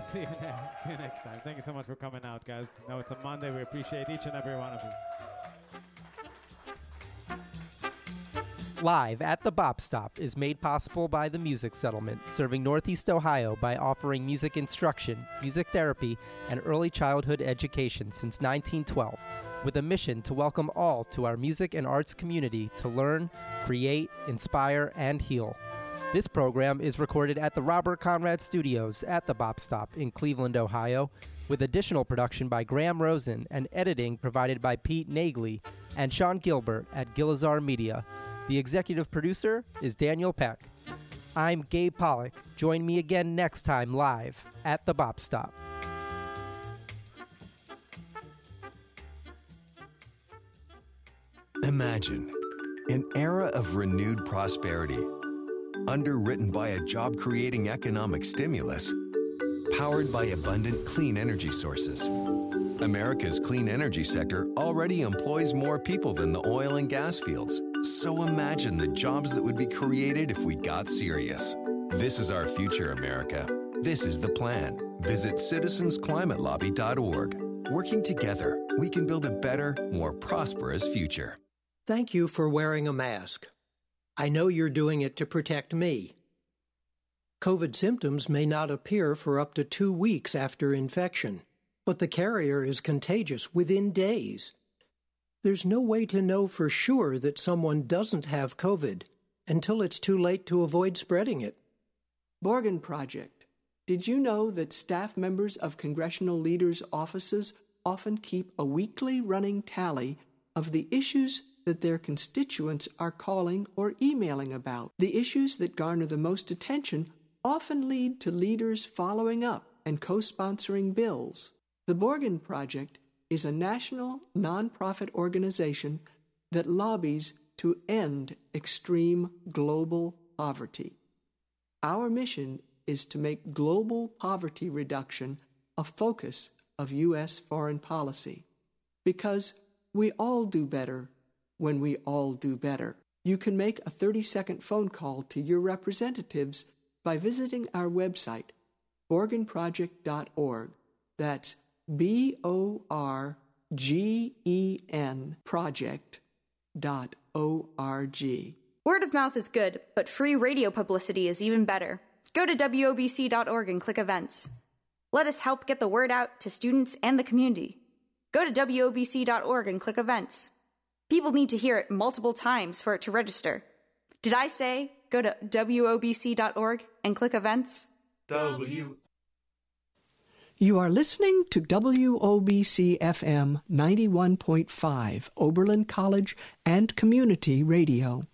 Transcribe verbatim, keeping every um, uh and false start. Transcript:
See you, ne- see you next time. Thank you so much for coming out, guys. I know it's a Monday. We appreciate each and every one of you. Live at the Bop Stop is made possible by the Music Settlement, serving Northeast Ohio by offering music instruction, music therapy, and early childhood education since nineteen twelve, with a mission to welcome all to our music and arts community to learn, create, inspire, and heal. This program is recorded at the Robert Conrad Studios at the Bop Stop in Cleveland, Ohio, with additional production by Graham Rosen and editing provided by Pete Nagley and Sean Gilbert at Gilizar Media. The executive producer is Daniel Peck. I'm Gabe Pollock. Join me again next time live at the Bop Stop. Imagine an era of renewed prosperity, underwritten by a job-creating economic stimulus, powered by abundant clean energy sources. America's clean energy sector already employs more people than the oil and gas fields. So imagine the jobs that would be created if we got serious. This is our future, America. This is the plan. Visit citizens climate lobby dot org. Working together, we can build a better, more prosperous future. Thank you for wearing a mask. I know you're doing it to protect me. COVID symptoms may not appear for up to two weeks after infection, but the carrier is contagious within days. There's no way to know for sure that someone doesn't have COVID until it's too late to avoid spreading it. Borgen Project. Did you know that staff members of congressional leaders' offices often keep a weekly running tally of the issues that their constituents are calling or emailing about? The issues that garner the most attention often lead to leaders following up and co-sponsoring bills. The Borgen Project is a national nonprofit organization that lobbies to end extreme global poverty. Our mission is to make global poverty reduction a focus of U S foreign policy, because we all do better when we all do better. You can make a thirty-second phone call to your representatives by visiting our website, borgen project dot org. That's B O R G E N project dot O R G. Word of mouth is good, but free radio publicity is even better. Go to W O B C dot org and click events. Let us help get the word out to students and the community. Go to W O B C dot org and click events. People need to hear it multiple times for it to register. Did I say go to W O B C dot org and click events? W. You are listening to W O B C F M ninety-one point five, Oberlin College and Community Radio.